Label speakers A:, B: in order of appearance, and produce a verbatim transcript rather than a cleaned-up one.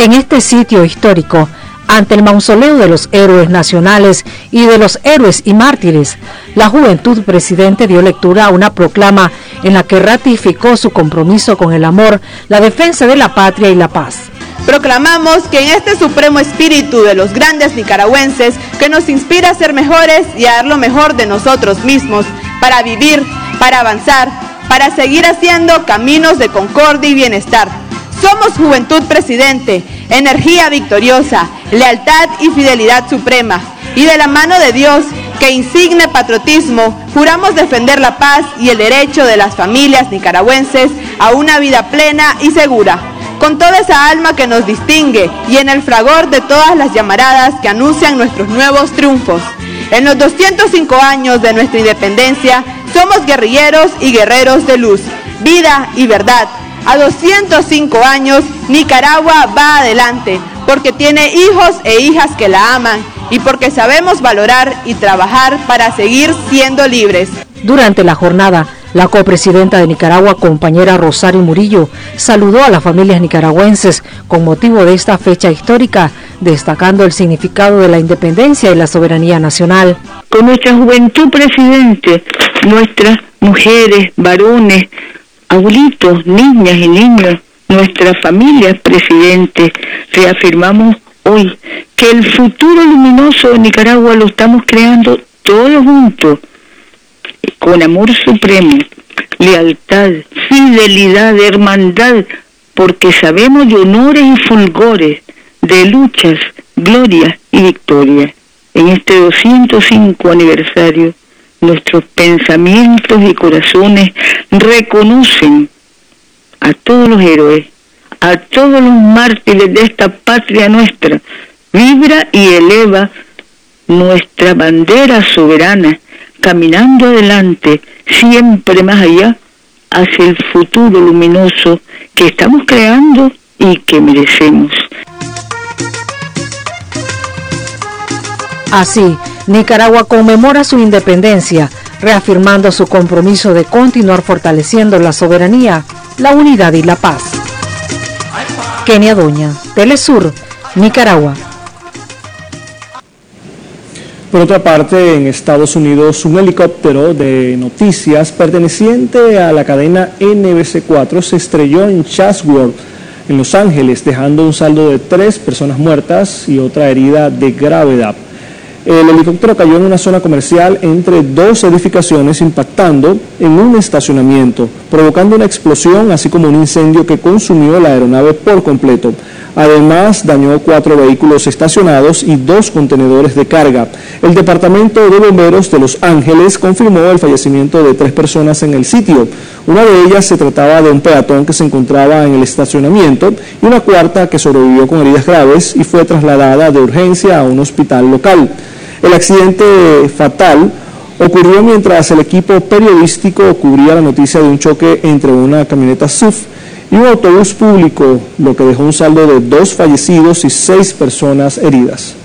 A: En este sitio histórico, ante el mausoleo de los héroes nacionales y de los héroes y mártires, la Juventud Presidente dio lectura a una proclama en la que ratificó su compromiso con el amor, la defensa de la patria y la paz.
B: Proclamamos que en este supremo espíritu de los grandes nicaragüenses que nos inspira a ser mejores y a dar lo mejor de nosotros mismos, para vivir, para avanzar, para seguir haciendo caminos de concordia y bienestar. Somos Juventud Presidente, energía victoriosa, lealtad y fidelidad suprema, y de la mano de Dios, que insigne patriotismo, juramos defender la paz y el derecho de las familias nicaragüenses a una vida plena y segura, con toda esa alma que nos distingue y en el fragor de todas las llamaradas que anuncian nuestros nuevos triunfos. En los doscientos cinco años de nuestra independencia, somos guerrilleros y guerreros de luz, vida y verdad. A doscientos cinco años, Nicaragua va adelante, porque tiene hijos e hijas que la aman y porque sabemos valorar y trabajar para seguir siendo libres.
A: Durante la jornada, la copresidenta de Nicaragua, compañera Rosario Murillo, saludó a las familias nicaragüenses con motivo de esta fecha histórica, destacando el significado de la independencia y la soberanía nacional.
C: Con nuestra Juventud Presidente, nuestras mujeres, varones, abuelitos, niñas y niños, nuestras familias presidentes, reafirmamos hoy que el futuro luminoso de Nicaragua lo estamos creando todos juntos, con amor supremo, lealtad, fidelidad, hermandad, porque sabemos de honores y fulgores, de luchas, glorias y victorias. En este doscientos cinco aniversario, nuestros pensamientos y corazones reconocen a todos los héroes, a todos los mártires de esta patria nuestra. Vibra y eleva nuestra bandera soberana, caminando adelante, siempre más allá, hacia el futuro luminoso que estamos creando y que merecemos.
A: Así, Nicaragua conmemora su independencia, reafirmando su compromiso de continuar fortaleciendo la soberanía, la unidad y la paz. Kenia Doña, Telesur, Nicaragua.
D: Por otra parte, en Estados Unidos, un helicóptero de noticias perteneciente a la cadena N B C cuatro se estrelló en Chatsworth, en Los Ángeles, dejando un saldo de tres personas muertas y otra herida de gravedad. El helicóptero cayó en una zona comercial entre dos edificaciones, impactando en un estacionamiento, provocando una explosión, así como un incendio que consumió la aeronave por completo. Además, dañó cuatro vehículos estacionados y dos contenedores de carga. El Departamento de Bomberos de Los Ángeles confirmó el fallecimiento de tres personas en el sitio. Una de ellas se trataba de un peatón que se encontraba en el estacionamiento y una cuarta que sobrevivió con heridas graves y fue trasladada de urgencia a un hospital local. El accidente fatal ocurrió mientras el equipo periodístico cubría la noticia de un choque entre una camioneta S U V y un autobús público, lo que dejó un saldo de dos fallecidos y seis personas heridas.